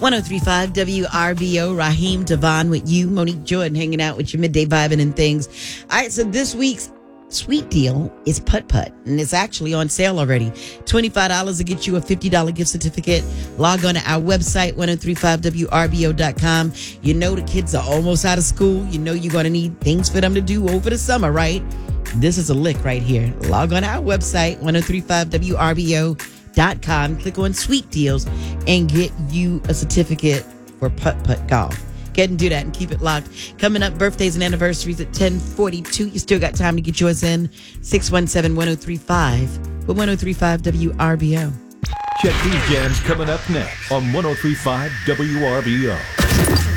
1035 WRBO, Raheem Devon with you, Monique Jordan hanging out with your midday vibing and things. All right, so this week's sweet deal is Putt Putt, and it's actually on sale already. $25 to get you a $50 gift certificate. Log on to our website, 1035WRBO.com. You know the kids are almost out of school. You know you're going to need things for them to do over the summer, right? This is a lick right here. Log on to our website, 1035WRBO.com. Click on Sweet Deals and get you a certificate for Putt Putt Golf. Get and do that and keep it locked. Coming up, birthdays and anniversaries at 10:42. You still got time to get yours in. 617-1035 with 1035 WRBO. Check these jams coming up next on 1035 WRBO.